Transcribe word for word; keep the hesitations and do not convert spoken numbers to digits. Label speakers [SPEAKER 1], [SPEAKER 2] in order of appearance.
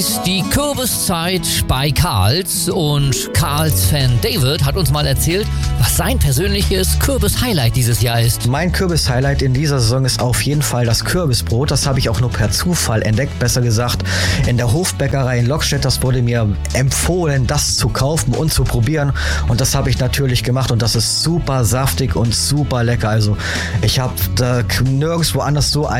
[SPEAKER 1] Die Kürbiszeit bei Karls und Karls Fan David hat uns mal erzählt, was sein persönliches Kürbis-Highlight dieses Jahr ist.
[SPEAKER 2] Mein Kürbis-Highlight in dieser Saison ist auf jeden Fall das Kürbisbrot. Das habe ich auch nur per Zufall entdeckt, besser gesagt in der Hofbäckerei in Lockstedt. Das wurde mir empfohlen, das zu kaufen und zu probieren, und das habe ich natürlich gemacht, und das ist super saftig und super lecker. Also ich habe da nirgendwo anders so ein